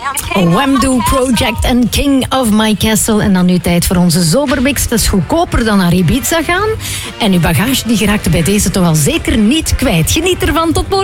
Wham-Do Project en King of My Castle. En dan nu tijd voor onze zomermix. Dat is goedkoper dan naar Ibiza gaan. En uw bagage die geraakt bij deze toch al zeker niet kwijt. Geniet ervan, tot morgen.